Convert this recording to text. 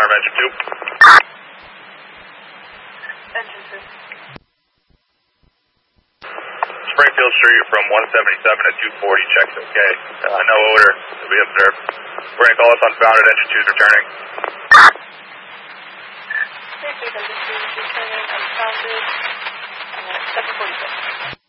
confirm engine 2. Engine 2. Springfield Street from 177 to 240, checks okay. No odor to be observed. We're going to call us unfounded, engine 2 is returning. Engine 2 is returning unfounded, 746.